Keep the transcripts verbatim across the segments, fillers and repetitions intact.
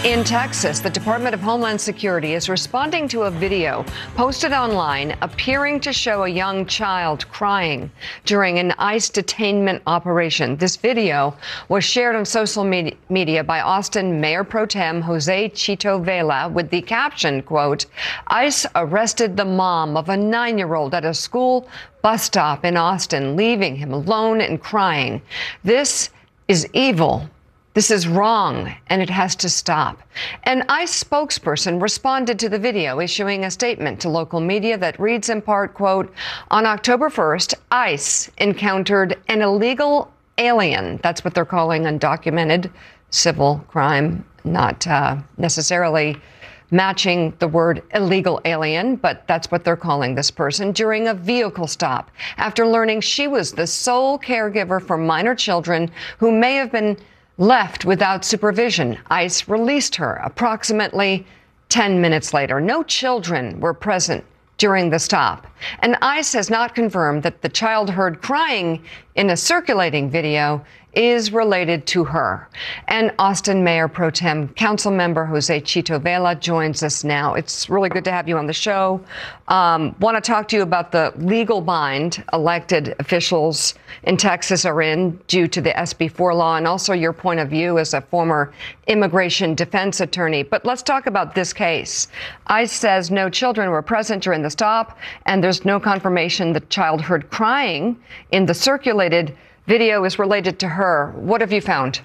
In Texas, the Department of Homeland Security is responding to a video posted online appearing to show a young child crying during an ICE detainment operation. This video was shared on social media by Austin Mayor Pro Tem Jose Chito Vela with the caption, quote, "ICE arrested the mom of a nine-year-old at a school bus stop in Austin, leaving him alone and crying. This is evil. This is wrong, and it has to stop." An ICE spokesperson responded to the video, issuing a statement to local media that reads in part, quote, "On October first, ICE encountered an illegal alien." That's what they're calling undocumented civil crime, not uh, necessarily matching the word illegal alien, but that's what they're calling this person, during a vehicle stop after learning she was the sole caregiver for minor children who may have been left without supervision. ICE released her approximately ten minutes later. No children were present during the stop, and ICE has not confirmed that the child heard crying in a circulating video is related to her. And Austin Mayor Pro Tem Council Member Jose Chito Vela joins us now. It's really good to have you on the show. Um, want to talk to you about the legal bind elected officials in Texas are in due to the S B four law, and also your point of view as a former immigration defense attorney. But let's talk about this case. ICE says no children were present during the stop, and there's no confirmation the child heard crying in the circulated video is related to her. What have you found?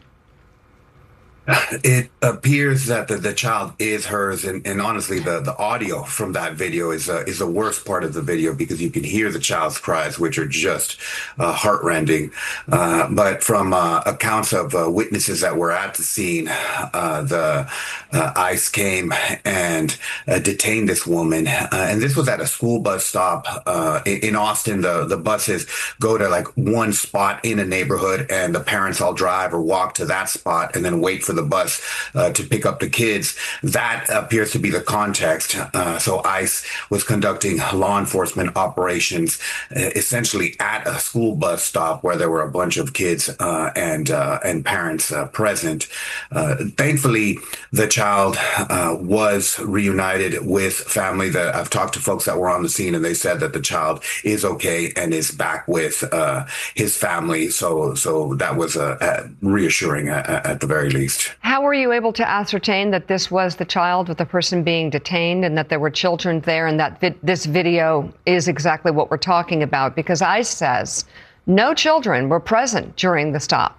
It appears that the, the child is hers, and, and honestly, the, the audio from that video is uh, is the worst part of the video because you can hear the child's cries, which are just uh, heartrending. Uh, but from uh, accounts of uh, witnesses that were at the scene, uh, the uh, ICE came and uh, detained this woman, uh, and this was at a school bus stop uh, in, in Austin. The the buses go to like one spot in a neighborhood, and the parents all drive or walk to that spot and then wait for the bus uh, to pick up the kids. That appears to be the context. Uh, so ICE was conducting law enforcement operations uh, essentially at a school bus stop where there were a bunch of kids uh, and uh, and parents uh, present. Uh, thankfully, the child uh, was reunited with family. That I've talked to folks that were on the scene, and they said that the child is okay and is back with uh, his family. So so that was uh, uh, reassuring at, at the very least. How were you able to ascertain that this was the child with the person being detained and that there were children there and that vi- this video is exactly what we're talking about? Because ICE says no children were present during the stop.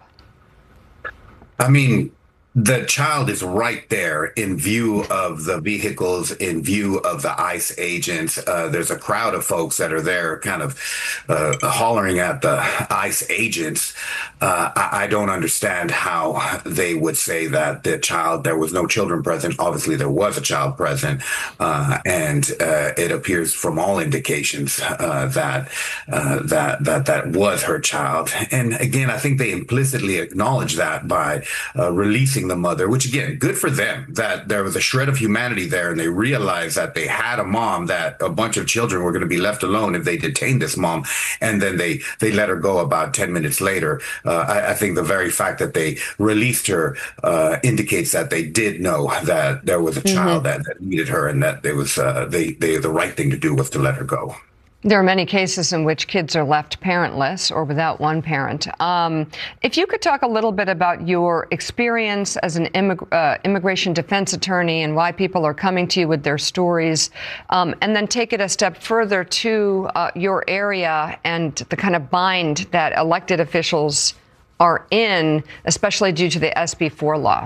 I mean, the child is right there in view of the vehicles, in view of the ICE agents. Uh, there's a crowd of folks that are there kind of uh, hollering at the ICE agents. Uh, I, I don't understand how they would say that the child, there was no children present. Obviously, there was a child present. Uh, and uh, it appears from all indications uh, that, uh, that, that that was her child. And again, I think they implicitly acknowledge that by uh, releasing the mother, which again, good for them that there was a shred of humanity there and they realized that they had a mom, that a bunch of children were going to be left alone if they detained this mom, and then they they let her go about ten minutes later. Uh, I, I think the very fact that they released her uh, indicates that they did know that there was a mm-hmm. child that, that needed her, and that there was uh, they they the right thing to do was to let her go. There are many cases in which kids are left parentless or without one parent. Um, if you could talk a little bit about your experience as an immig- uh, immigration defense attorney and why people are coming to you with their stories, um, and then take it a step further to uh, your area and the kind of bind that elected officials are in, especially due to the S B four law.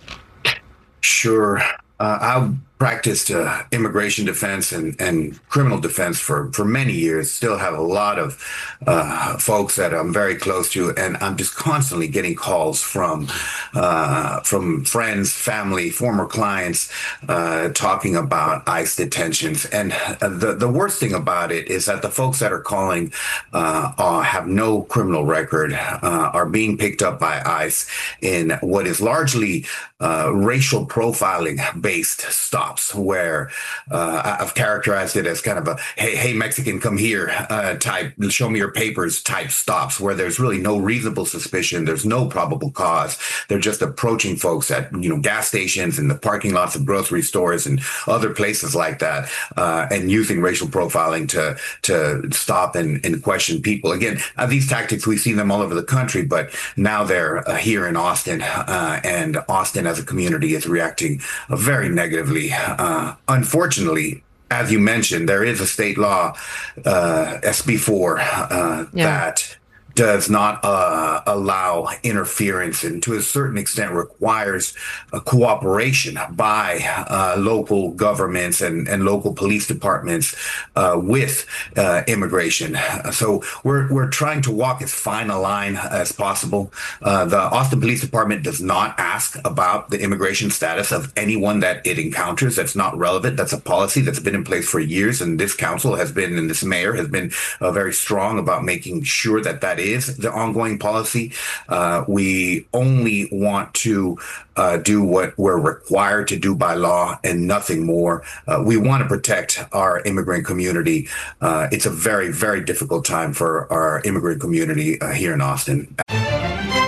Sure. Uh, I practiced uh, immigration defense and, and criminal defense for, for many years, still have a lot of uh, folks that I'm very close to, and I'm just constantly getting calls from uh, from friends, family, former clients uh, talking about ICE detentions. And the, the worst thing about it is that the folks that are calling uh, uh, have no criminal record, uh, are being picked up by ICE in what is largely uh, racial profiling based stop. stops where uh, I've characterized it as kind of a, hey, hey, Mexican, come here uh, type, show me your papers type stops, where there's really no reasonable suspicion. There's no probable cause. They're just approaching folks at, you know, gas stations and the parking lots of grocery stores and other places like that, uh, and using racial profiling to to stop and, and question people. Again, uh, these tactics, we see them all over the country, but now they're uh, here in Austin, uh, and Austin as a community is reacting uh, very negatively. Uh, unfortunately, as you mentioned, there is a state law, uh, S B four, uh, yeah. that does not uh, allow interference, and to a certain extent requires a cooperation by uh, local governments and, and local police departments uh, with uh, immigration. So we're we're trying to walk as fine a line as possible. Uh, the Austin Police Department does not ask about the immigration status of anyone that it encounters. That's not relevant. That's a policy that's been in place for years, and this council has been, and this mayor has been uh, very strong about making sure that that is is the ongoing policy. Uh, we only want to uh, do what we're required to do by law and nothing more. Uh, we want to protect our immigrant community. Uh, it's a very, very difficult time for our immigrant community uh, here in Austin.